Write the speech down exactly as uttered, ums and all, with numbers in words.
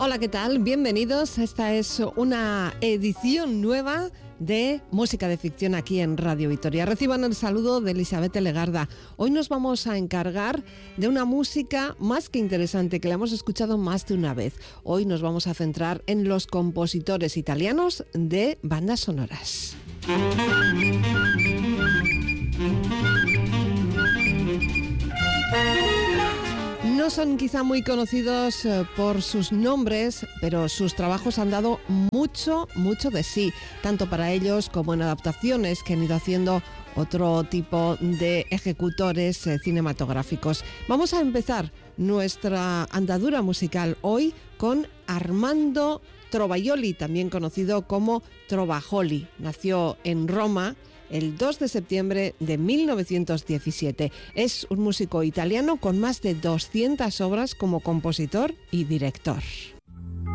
Hola, ¿qué tal? Bienvenidos. Esta es una edición nueva de Música de Ficción aquí en Radio Vitoria. Reciban el saludo de Elisabeth Legarda. Hoy nos vamos a encargar de una música más que interesante que la hemos escuchado más de una vez. Hoy nos vamos a centrar en los compositores italianos de bandas sonoras. No son quizá muy conocidos eh, por sus nombres, pero sus trabajos han dado mucho, mucho de sí, tanto para ellos como en adaptaciones que han ido haciendo otro tipo de ejecutores eh, cinematográficos. Vamos a empezar nuestra andadura musical hoy con Armando Trovajoli, también conocido como Trovajoli. Nació en Roma el dos de septiembre de mil novecientos diecisiete. Es un músico italiano con más de doscientas obras como compositor y director.